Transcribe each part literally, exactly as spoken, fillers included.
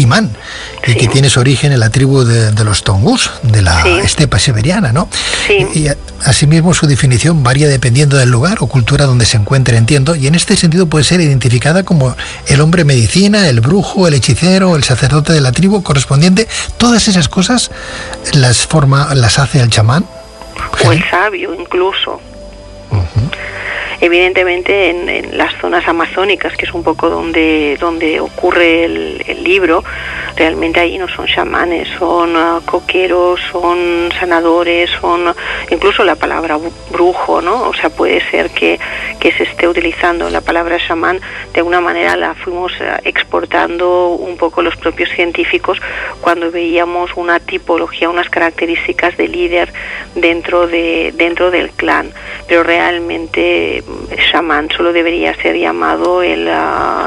Imán, y sí. que tiene su origen en la tribu de, de los Tongus, de la sí. estepa siberiana, ¿no? Sí. Y, y asimismo su definición varía dependiendo del lugar o cultura donde se encuentre, entiendo, y en este sentido puede ser identificada como el hombre medicina, el brujo, el hechicero, el sacerdote de la tribu correspondiente. Todas esas cosas las forma, las hace el chamán. O el sabio, incluso. Uh-huh. Evidentemente en, en las zonas amazónicas, que es un poco donde donde ocurre el, el libro, realmente ahí no son chamanes, son uh, coqueros, son sanadores, son uh, incluso la palabra brujo, ¿no? O sea, puede ser que, que se esté utilizando la palabra chamán, de alguna manera la fuimos uh, exportando un poco los propios científicos cuando veíamos una tipología, unas características de líder dentro de dentro del clan, pero realmente chamán solo debería ser llamado el, uh,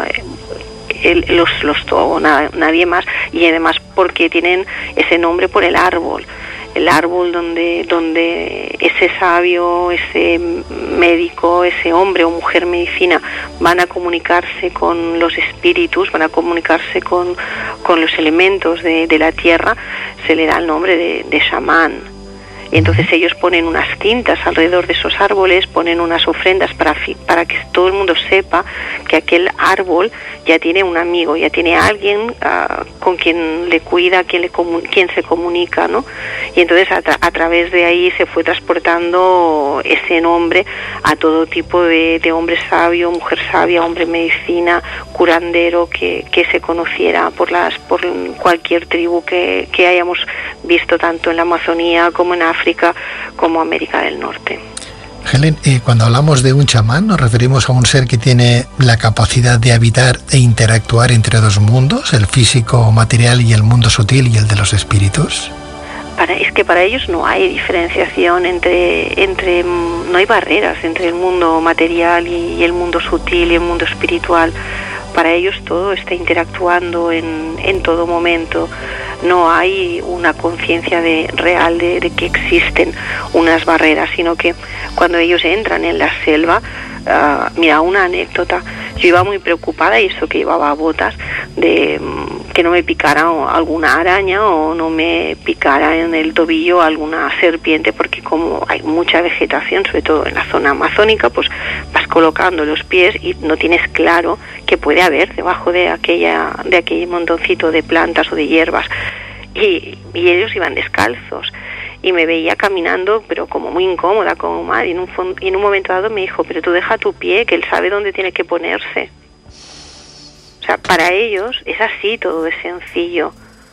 el los los togo, nada, nadie más, y además porque tienen ese nombre por el árbol, el árbol donde donde ese sabio, ese médico, ese hombre o mujer medicina van a comunicarse con los espíritus, van a comunicarse con, con los elementos de, de la tierra, se le da el nombre de, de chamán. Y entonces ellos ponen unas cintas alrededor de esos árboles, ponen unas ofrendas para, para que todo el mundo sepa que aquel árbol ya tiene un amigo, ya tiene a alguien uh, con quien le cuida, quien, le quien se comunica, ¿no? Y entonces a, tra a través de ahí se fue transportando ese nombre a todo tipo de, de hombre sabio, mujer sabia, hombre medicina, curandero, que, que se conociera por, las, por cualquier tribu que, que hayamos visto tanto en la Amazonía como en África como América del Norte. Helen, eh, cuando hablamos de un chamán, ¿nos referimos a un ser que tiene la capacidad de habitar e interactuar entre dos mundos, el físico material y el mundo sutil y el de los espíritus? Para, es que para ellos no hay diferenciación entre, entre, no hay barreras entre el mundo material y, y el mundo sutil y el mundo espiritual. Para ellos todo está interactuando en, en todo momento. No hay una conciencia de, real de, de que existen unas barreras, sino que cuando ellos entran en la selva, uh, mira, una anécdota, yo iba muy preocupada, y eso que llevaba botas, de um, que no me picara alguna araña o no me picara en el tobillo alguna serpiente, porque como hay mucha vegetación, sobre todo en la zona amazónica, pues vas colocando los pies y no tienes claro qué puede haber debajo de aquella de aquel montoncito de plantas o de hierbas, y, y ellos iban descalzos y me veía caminando pero como muy incómoda, como mal, y en un, y en un momento dado me dijo: pero tú deja tu pie, que él sabe dónde tiene que ponerse. O sea, para ellos es así, todo es sencillo.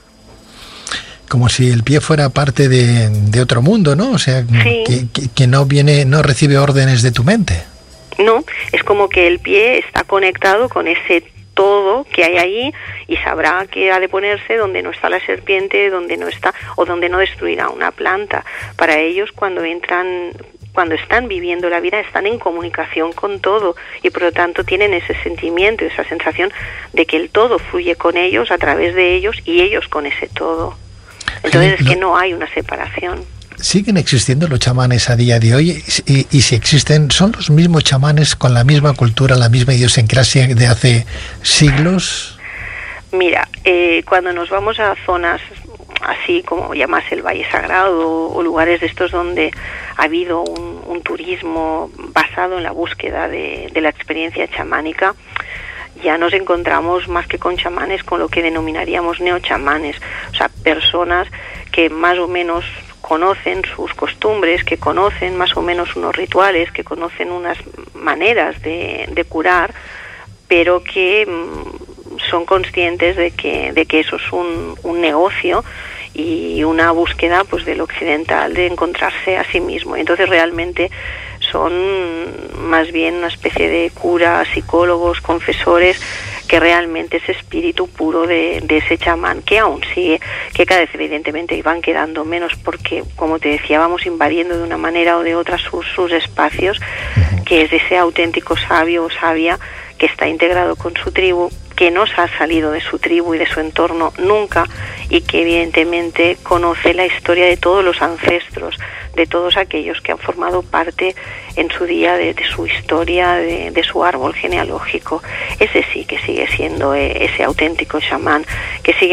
Como si el pie fuera parte de, de otro mundo, ¿no? O sea, sí. que, que, que no viene, no recibe órdenes de tu mente. No, es como que el pie está conectado con ese todo que hay ahí y sabrá que ha de ponerse donde no está la serpiente, donde no está, o donde no destruirá una planta. Para ellos, cuando entran, cuando están viviendo la vida, están en comunicación con todo, y por lo tanto tienen ese sentimiento, esa sensación de que el todo fluye con ellos, a través de ellos, y ellos con ese todo. Entonces es que no hay una separación. ¿Siguen existiendo los chamanes a día de hoy? Y, y si existen, ¿son los mismos chamanes con la misma cultura, la misma idiosincrasia de hace siglos? Mira, eh, cuando nos vamos a zonas así como llamas el Valle Sagrado o, o lugares de estos donde ha habido un, un turismo basado en la búsqueda de, de la experiencia chamánica, ya nos encontramos más que con chamanes, con lo que denominaríamos neochamanes, o sea, personas que más o menos conocen sus costumbres, que conocen más o menos unos rituales, que conocen unas maneras de, de curar, pero que mmm, son conscientes de que, de que eso es un, un negocio y una búsqueda pues del occidental de encontrarse a sí mismo. Entonces realmente son más bien una especie de curas, psicólogos, confesores, que realmente ese espíritu puro de, de ese chamán, que aún sigue, que cada vez evidentemente iban quedando menos porque, como te decía, vamos invadiendo de una manera o de otra sus, sus espacios, que es ese auténtico sabio o sabia que está integrado con su tribu, que no se ha salido de su tribu y de su entorno nunca, y que evidentemente conoce la historia de todos los ancestros, de todos aquellos que han formado parte en su día de, de su historia, de, de su árbol genealógico. Ese sí que sigue siendo eh, ese auténtico chamán, que sigue